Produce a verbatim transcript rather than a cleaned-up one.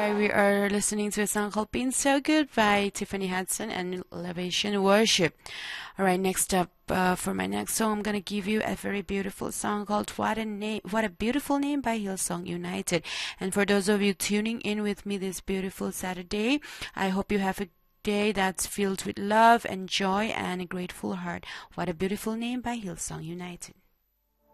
Alright, we are listening to a song called Been So Good by Tiffany Hudson and Elevation Worship. Alright, next up, uh, for my next song, I'm gonna give you a very beautiful song called What a Name, What a Beautiful Name by Hillsong United. And for those of you tuning in with me this beautiful Saturday, I hope you have a day that's filled with love and joy and a grateful heart. What a Beautiful Name by Hillsong United.